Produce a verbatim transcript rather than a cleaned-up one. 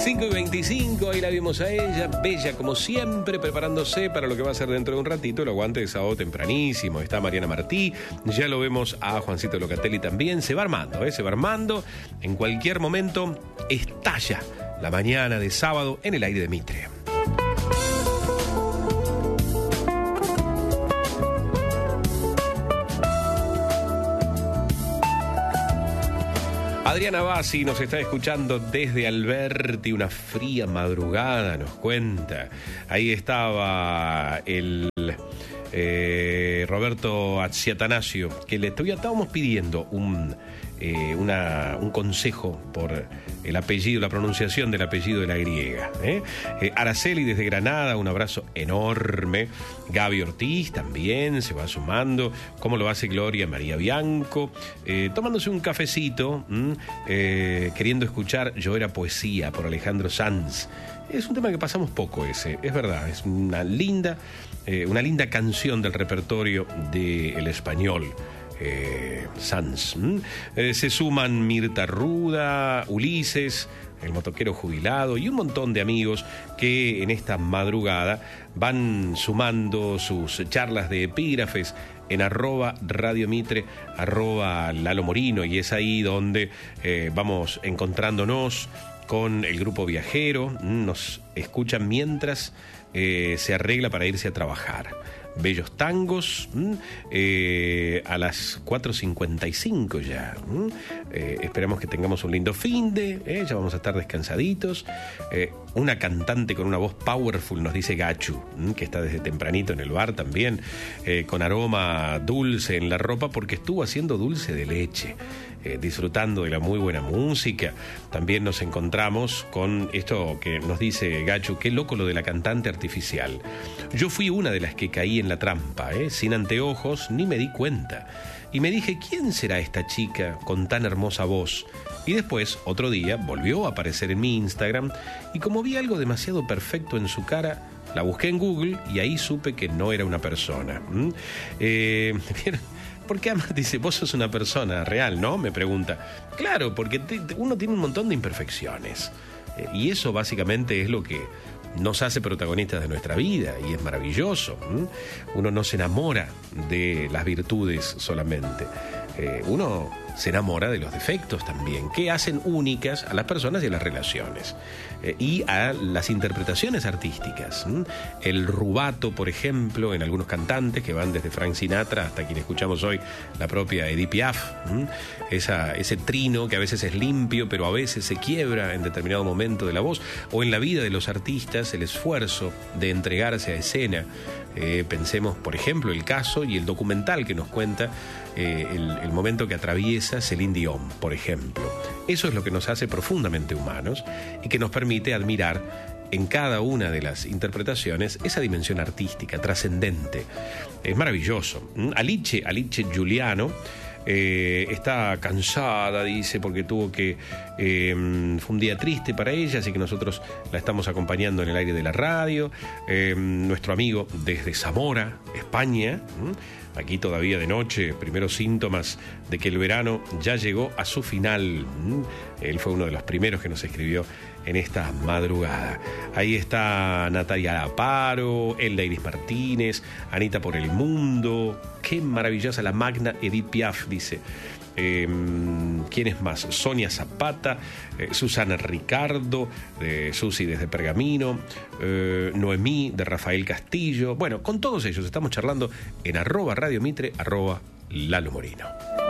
cinco y veinticinco, ahí la vimos a ella, bella como siempre, preparándose para lo que va a ser dentro de un ratito, el aguante de sábado tempranísimo. Está Mariana Martí, ya lo vemos a Juancito Locatelli también, se va armando, ¿eh? se va armando, en cualquier momento estalla la mañana de sábado en el aire de Mitre. Adriana Bassi nos está escuchando desde Alberti, una fría madrugada, nos cuenta. Ahí estaba el eh, Roberto Atziatanasio, que le estábamos pidiendo un, eh, una, un consejo por el apellido, la pronunciación del apellido de la griega. ¿eh? Eh, Araceli desde Granada, un abrazo enorme. Gaby Ortiz también se va sumando, como lo hace Gloria María Bianco, eh, tomándose un cafecito, eh, queriendo escuchar Yo era poesía por Alejandro Sanz. Es un tema que pasamos poco ese, es verdad, es una linda, eh, una linda canción del repertorio del español. Eh, Sanz. Eh, se suman Mirta Ruda, Ulises, el motoquero jubilado y un montón de amigos que en esta madrugada van sumando sus charlas de epígrafes en arroba Radio Mitre, arroba Lalo Morino, y es ahí donde eh, vamos encontrándonos con el grupo viajero. Nos escuchan mientras eh, se arregla para irse a trabajar. Bellos tangos, eh, a las cuatro cincuenta y cinco ya. Eh, esperamos que tengamos un lindo finde, eh, ya vamos a estar descansaditos. Eh, una cantante con una voz powerful, nos dice Gachu, que está desde tempranito en el bar también, eh, con aroma dulce en la ropa, porque estuvo haciendo dulce de leche. Eh, disfrutando de la muy buena música. También nos encontramos con esto que nos dice Gachu, qué loco lo de la cantante artificial. Yo fui una de las que caí en la trampa, ¿eh? sin anteojos, ni me di cuenta. Y me dije, ¿quién será esta chica con tan hermosa voz? Y después, otro día, volvió a aparecer en mi Instagram, y como vi algo demasiado perfecto en su cara, la busqué en Google y ahí supe que no era una persona. ¿Mm? Eh, ¿vieron? Porque además dice, vos sos una persona real, ¿no? Me pregunta. Claro, porque te, uno tiene un montón de imperfecciones. Eh, y eso básicamente es lo que nos hace protagonistas de nuestra vida. Y es maravilloso. ¿m? Uno no se enamora de las virtudes solamente. Eh, uno se enamora de los defectos también, que hacen únicas a las personas y a las relaciones. Eh, y a las interpretaciones artísticas. ¿m? El rubato, por ejemplo, en algunos cantantes que van desde Frank Sinatra hasta quien escuchamos hoy, la propia Edith Piaf. ¿m? Esa, ese trino que a veces es limpio, pero a veces se quiebra en determinado momento de la voz. O en la vida de los artistas, el esfuerzo de entregarse a escena. Eh, pensemos, por ejemplo, el caso y el documental que nos cuenta eh, el, el momento que atraviesa Celine Dion, por ejemplo. Eso es lo que nos hace profundamente humanos y que nos permite admirar en cada una de las interpretaciones esa dimensión artística, trascendente. Es maravilloso. Alice, Alice Giuliano, Eh, está cansada, dice, porque tuvo que eh, fue un día triste para ella, así que nosotros la estamos acompañando en el aire de la radio. Eh, nuestro amigo desde Zamora, España, ¿m? Aquí todavía de noche, primeros síntomas de que el verano ya llegó a su final. ¿m? Él fue uno de los primeros que nos escribió en esta madrugada. Ahí está Natalia Aparo, Elda Iris Martínez, Anita por el Mundo. Qué maravillosa la magna Edith Piaf, dice. Eh, ¿Quién es más? Sonia Zapata, eh, Susana Ricardo, de Susi desde Pergamino, eh, Noemí de Rafael Castillo. Bueno, con todos ellos estamos charlando en arroba Radio Mitre, arroba Lalo Morino.